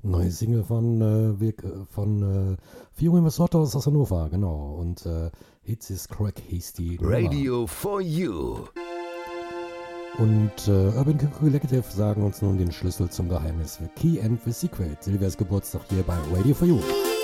Neue Single von Fiume Masottos aus Hannover, genau. Und Hits is Crack hieß die Nummer. Radio for You. Und Urban Collective sagen uns nun den Schlüssel zum Geheimnis für Key and the Secret. Silvias Geburtstag hier bei Radio for You.